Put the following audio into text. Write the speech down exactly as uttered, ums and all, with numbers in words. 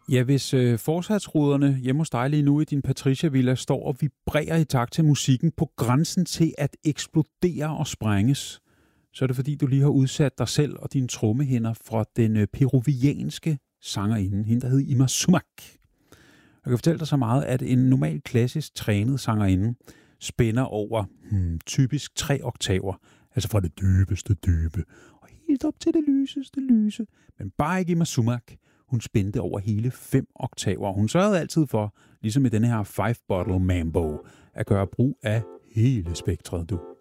Ja, hvis øh, forsatsruderne hjemme hos dig lige nu i din Patricia-villa står og vibrerer i takt til musikken på grænsen til at eksplodere og sprænges, så er det fordi, du lige har udsat dig selv og dine trommehinder fra den øh, peruvianske sangerinde, hende der hed Irma Sumac. Jeg kan fortælle dig så meget, at en normal klassisk trænet sangerinde spænder over hmm, typisk tre oktaver, altså fra det dybeste dybe og helt op til det lyseste lyse. Men bare ikke Irma Sumac. Hun spændte over hele fem oktaver. Hun sørgede altid for, ligesom i denne her Five Bottle Mambo, at gøre brug af hele spektret, du.